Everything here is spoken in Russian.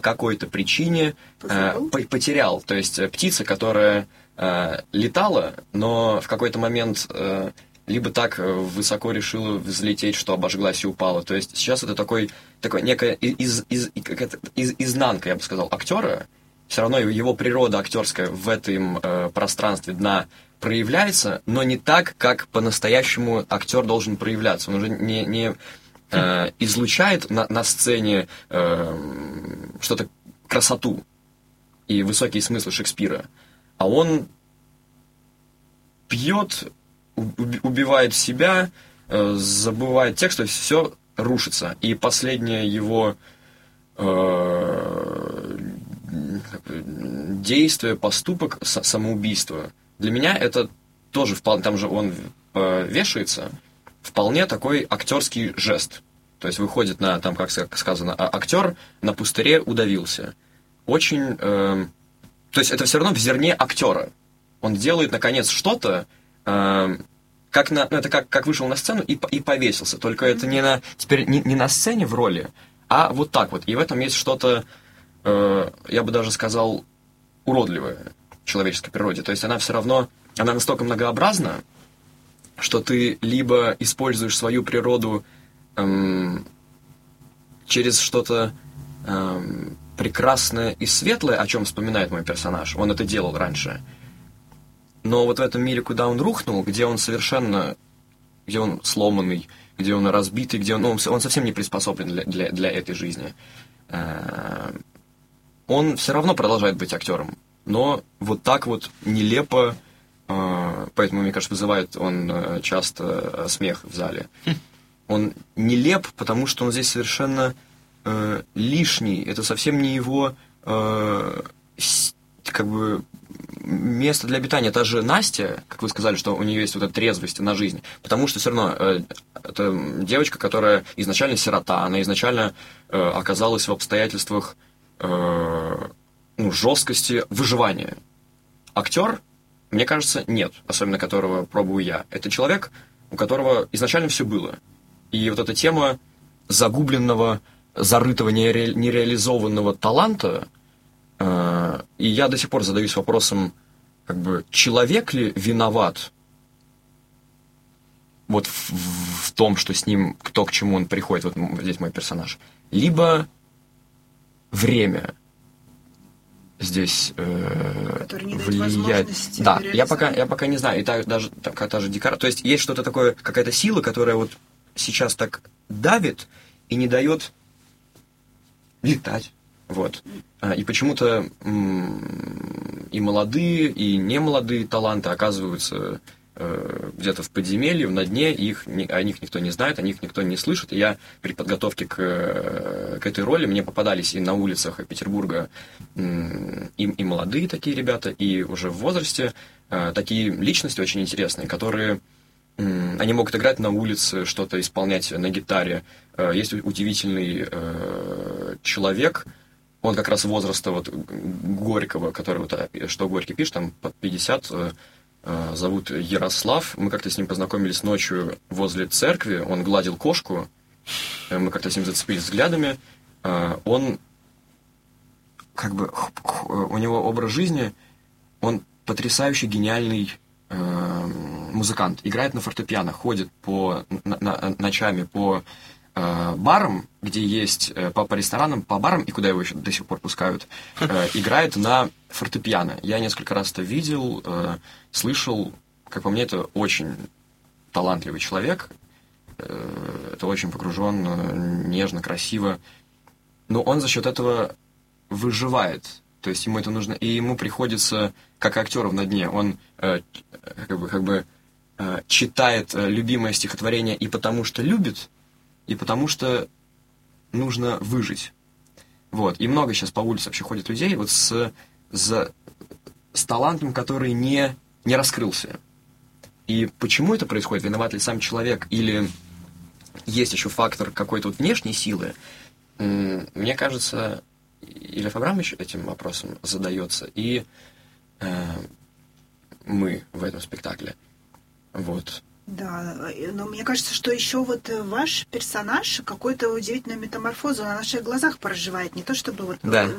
какой-то причине потерял. То есть птица, которая летала, но в какой-то момент либо так высоко решила взлететь, что обожглась и упала. То есть сейчас это такой некая изнанка, я бы сказал, актера. Все равно его природа актерская в этом пространстве дна проявляется, но не так, как по-настоящему актер должен проявляться. Он уже не излучает на сцене что-то, красоту и высокие смыслы Шекспира, а он пьет, убивает себя, забывает текст, то есть все рушится. И последнее его действие, поступок, самоубийство, для меня это тоже вполне, там же он вешается, вполне такой актерский жест. То есть выходит на, там, как сказано, актер на пустыре удавился. Очень... то есть это все равно в зерне актера. Он делает, наконец, что-то, как вышел на сцену и повесился. Только это теперь не на сцене в роли, а вот так вот. И в этом есть что-то, я бы даже сказал, уродливое в человеческой природе. То есть она все равно, она настолько многообразна, что ты либо используешь свою природу через что-то прекрасное и светлое, о чем вспоминает мой персонаж. Он это делал раньше. Но вот в этом мире, куда он рухнул, где он совершенно, где он сломанный, где он разбитый, где он совсем не приспособлен для этой жизни, он все равно продолжает быть актером. Но вот так вот нелепо, поэтому, мне кажется, вызывает он часто смех в зале. Он нелеп, потому что он здесь совершенно лишний. Это совсем не его как бы место для обитания. Та же Настя, как вы сказали, что у нее есть вот эта трезвость на жизнь, потому что все равно это девочка, которая изначально сирота, она изначально оказалась в обстоятельствах жесткости выживания. Актер, мне кажется, нет, особенно которого пробую я. Это человек, у которого изначально все было. И вот эта тема загубленного, зарытого, нереализованного таланта, и я до сих пор задаюсь вопросом, как бы, человек ли виноват вот в том, что с ним, то, к чему он приходит, вот здесь мой персонаж, либо время здесь влияет. Да, я пока не знаю. И даже та же декора. То есть есть что-то такое, какая-то сила, которая вот сейчас так давит и не дает летать. Вот. И почему-то и молодые, и немолодые таланты оказываются где-то в подземелье, на дне, о них никто не знает, о них никто не слышит. И я при подготовке к этой роли, мне попадались и на улицах Петербурга и молодые такие ребята, и уже в возрасте такие личности очень интересные, которые... Они могут играть на улице, что-то исполнять на гитаре. Есть удивительный человек, он как раз возраста вот Горького, который вот, что Горький пишет, там под 50, зовут Ярослав. Мы как-то с ним познакомились ночью возле церкви, он гладил кошку, мы как-то с ним зацепились взглядами. Он, как бы, у него образ жизни, он потрясающе гениальный музыкант, играет на фортепиано, ходит ночами по барам, где есть, по ресторанам, по барам, и куда его еще до сих пор пускают, играет на фортепиано. Я несколько раз это видел, слышал, как по мне, это очень талантливый человек, это очень погружен, нежно, красиво, но он за счет этого выживает. То есть ему это нужно, и ему приходится, как актеру на дне, он как бы читает любимое стихотворение и потому что любит, и потому что нужно выжить. Вот. И много сейчас по улице вообще ходит людей вот с талантом, который не раскрылся. И почему это происходит? Виноват ли сам человек? Или есть еще фактор какой-то вот внешней силы? Мне кажется, Илья Абрамович этим вопросом задается, и мы в этом спектакле. Вот. Да, но мне кажется, что еще вот ваш персонаж какую-то удивительную метаморфозу на наших глазах проживает. Не то чтобы вот да.